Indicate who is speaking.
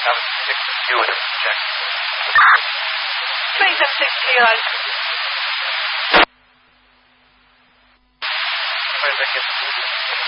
Speaker 1: You would have checked.
Speaker 2: 376 Kilo.
Speaker 1: Where's that?